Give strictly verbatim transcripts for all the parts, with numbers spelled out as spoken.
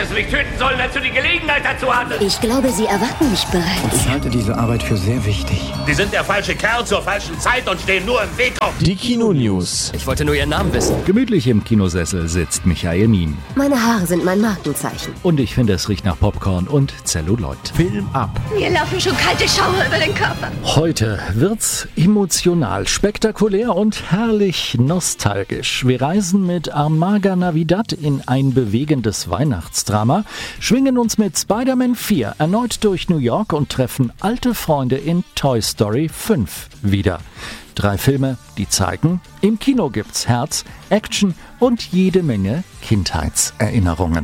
Hättest du mich töten sollen, als du die Gelegenheit dazu hattest. Ich glaube, Sie erwarten mich bereits. Ich halte diese Arbeit für sehr wichtig. Sie sind der falsche Kerl zur falschen Zeit und stehen nur im Weg auf. Die Kino-News. Ich wollte nur Ihren Namen wissen. Gemütlich im Kinosessel sitzt Michael Mien. Meine Haare sind mein Markenzeichen. Und ich finde, es riecht nach Popcorn und Zelluloid. Film ab. Mir laufen schon kalte Schauer über den Körper. Heute wird's emotional, spektakulär und herrlich nostalgisch. Wir reisen mit Amarga Navidad in ein bewegendes Weihnachtsdrama, schwingen uns mit Spider-Man vier erneut durch New York und treffen alte Freunde in Toy Story fünf wieder. Drei Filme, die zeigen, im Kino gibt's Herz, Action und jede Menge Kindheitserinnerungen.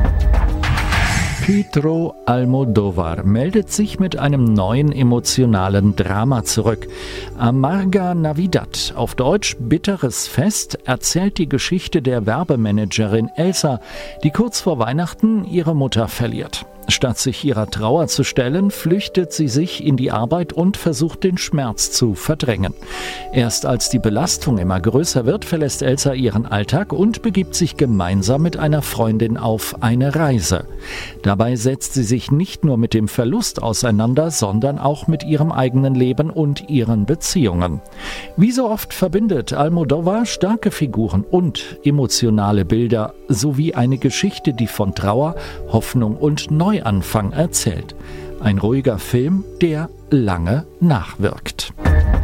Pedro Almodóvar meldet sich mit einem neuen emotionalen Drama zurück. Amarga Navidad, auf Deutsch Bitteres Fest, erzählt die Geschichte der Werbemanagerin Elsa, die kurz vor Weihnachten ihre Mutter verliert. Statt sich ihrer Trauer zu stellen, flüchtet sie sich in die Arbeit und versucht, den Schmerz zu verdrängen. Erst als die Belastung immer größer wird, verlässt Elsa ihren Alltag und begibt sich gemeinsam mit einer Freundin auf eine Reise. Dabei setzt sie sich nicht nur mit dem Verlust auseinander, sondern auch mit ihrem eigenen Leben und ihren Beziehungen. Wie so oft verbindet Almodóvar starke Figuren und emotionale Bilder sowie eine Geschichte, die von Trauer, Hoffnung und Neuanfang erzählt. Ein ruhiger Film, der lange nachwirkt.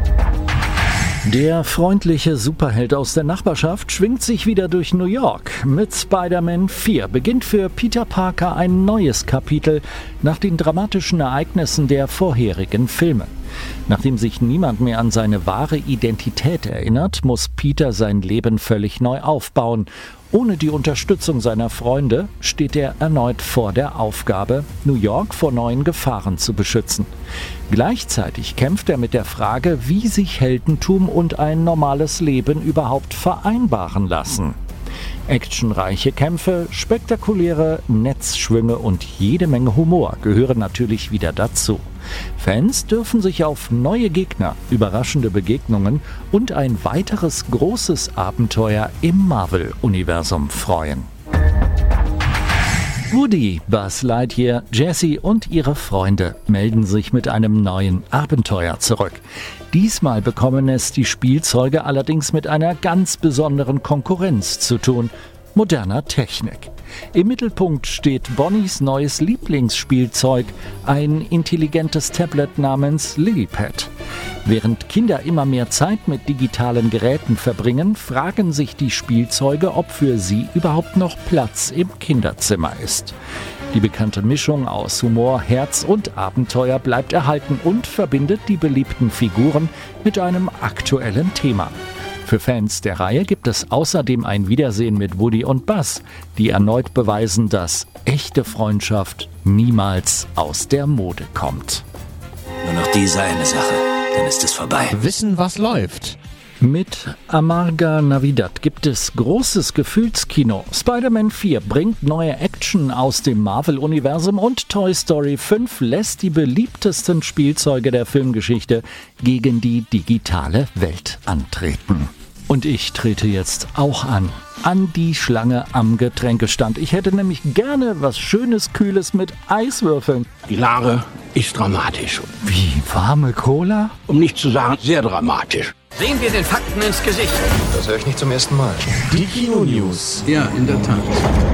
Der freundliche Superheld aus der Nachbarschaft schwingt sich wieder durch New York. Mit Spider-Man vier beginnt für Peter Parker ein neues Kapitel nach den dramatischen Ereignissen der vorherigen Filme. Nachdem sich niemand mehr an seine wahre Identität erinnert, muss Peter sein Leben völlig neu aufbauen. Ohne die Unterstützung seiner Freunde steht er erneut vor der Aufgabe, New York vor neuen Gefahren zu beschützen. Gleichzeitig kämpft er mit der Frage, wie sich Heldentum und ein normales Leben überhaupt vereinbaren lassen. Actionreiche Kämpfe, spektakuläre Netzschwünge und jede Menge Humor gehören natürlich wieder dazu. Fans dürfen sich auf neue Gegner, überraschende Begegnungen und ein weiteres großes Abenteuer im Marvel-Universum freuen. Woody, Buzz Lightyear, Jessie und ihre Freunde melden sich mit einem neuen Abenteuer zurück. Diesmal bekommen es die Spielzeuge allerdings mit einer ganz besonderen Konkurrenz zu tun: moderner Technik. Im Mittelpunkt steht Bonnies neues Lieblingsspielzeug, ein intelligentes Tablet namens Lilypad. Während Kinder immer mehr Zeit mit digitalen Geräten verbringen, fragen sich die Spielzeuge, ob für sie überhaupt noch Platz im Kinderzimmer ist. Die bekannte Mischung aus Humor, Herz und Abenteuer bleibt erhalten und verbindet die beliebten Figuren mit einem aktuellen Thema. Für Fans der Reihe gibt es außerdem ein Wiedersehen mit Woody und Buzz, die erneut beweisen, dass echte Freundschaft niemals aus der Mode kommt. Nur noch diese eine Sache, dann ist es vorbei. Wissen, was läuft. Mit Amarga Navidad gibt es großes Gefühlskino. Spider-Man vier bringt neue Action aus dem Marvel-Universum und Toy Story fünf lässt die beliebtesten Spielzeuge der Filmgeschichte gegen die digitale Welt antreten. Und ich trete jetzt auch an. An die Schlange am Getränkestand. Ich hätte nämlich gerne was Schönes, Kühles mit Eiswürfeln. Die Lage ist dramatisch. Wie, warme Cola? Um nicht zu sagen, sehr dramatisch. Sehen wir den Fakten ins Gesicht. Das höre ich nicht zum ersten Mal. Die Kino-News. Ja, in der Tat.